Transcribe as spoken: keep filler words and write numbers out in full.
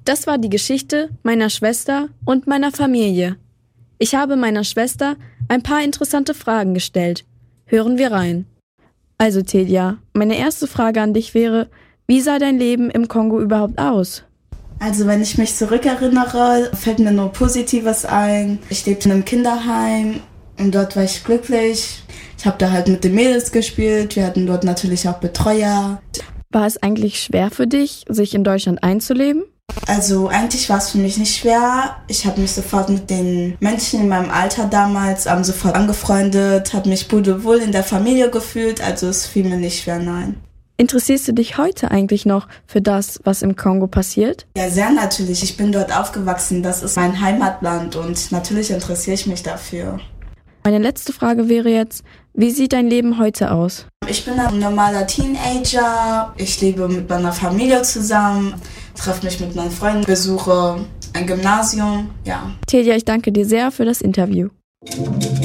Das war die Geschichte meiner Schwester und meiner Familie. Ich habe meiner Schwester ein paar interessante Fragen gestellt. Hören wir rein. Also Telja, meine erste Frage an dich wäre, wie sah dein Leben im Kongo überhaupt aus? Also wenn ich mich zurückerinnere, fällt mir nur Positives ein. Ich lebte in einem Kinderheim und dort war ich glücklich. Ich habe da halt mit den Mädels gespielt, wir hatten dort natürlich auch Betreuer. War es eigentlich schwer für dich, sich in Deutschland einzuleben? Also eigentlich war es für mich nicht schwer. Ich habe mich sofort mit den Menschen in meinem Alter damals ähm, sofort angefreundet, habe mich pudelwohl in der Familie gefühlt, also es fiel mir nicht schwer, nein. Interessierst du dich heute eigentlich noch für das, was im Kongo passiert? Ja, sehr natürlich. Ich bin dort aufgewachsen, das ist mein Heimatland und natürlich interessiere ich mich dafür. Meine letzte Frage wäre jetzt, wie sieht dein Leben heute aus? Ich bin ein normaler Teenager, ich lebe mit meiner Familie zusammen, treffe mich mit meinen Freunden, besuche ein Gymnasium, ja. Telja, ich danke dir sehr für das Interview.